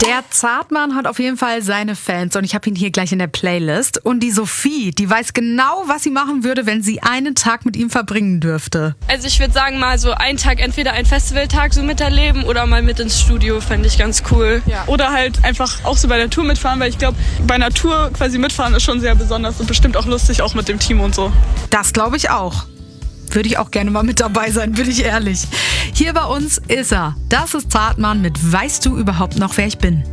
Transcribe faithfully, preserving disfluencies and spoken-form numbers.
Der Zartmann hat auf jeden Fall seine Fans und ich habe ihn hier gleich in der Playlist. Und die Sophie, die weiß genau, was sie machen würde, wenn sie einen Tag mit ihm verbringen dürfte. Also ich würde sagen, mal so einen Tag, entweder einen Festivaltag so miterleben oder mal mit ins Studio, fände ich ganz cool. Ja. Oder halt einfach auch so bei der Tour mitfahren, weil ich glaube, bei einer Tour quasi mitfahren ist schon sehr besonders und bestimmt auch lustig, auch mit dem Team und so. Das glaube ich auch. Würde ich auch gerne mal mit dabei sein, bin ich ehrlich. Hier bei uns ist er. Das ist Zartmann mit Weißt du überhaupt noch, wer ich bin?